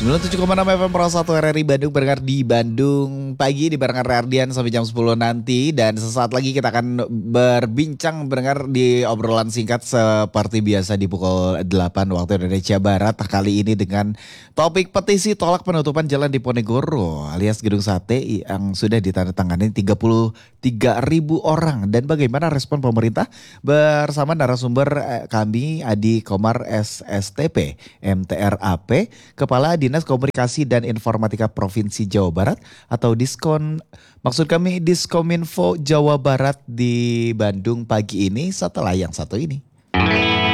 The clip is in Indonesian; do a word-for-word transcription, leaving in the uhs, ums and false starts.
sembilan puluh tujuh koma enam F M Pro satu R R I Bandung, berdengar di Bandung pagi di barengan Rardian sampai jam sepuluh nanti. Dan sesaat lagi kita akan berbincang berdengar di obrolan singkat seperti biasa di pukul delapan waktu Indonesia Barat. Kali ini dengan topik petisi tolak penutupan jalan di Ponegoro alias Gedung Sate yang sudah ditandatangani tiga puluh tiga ribu orang. Dan bagaimana respon pemerintah? Bersama narasumber kami Adi Komar S S T P M T R A P, Kepala Dinas Komunikasi dan Informatika Provinsi Jawa Barat atau Diskon, maksud kami Diskominfo Jawa Barat di Bandung pagi ini setelah yang satu ini.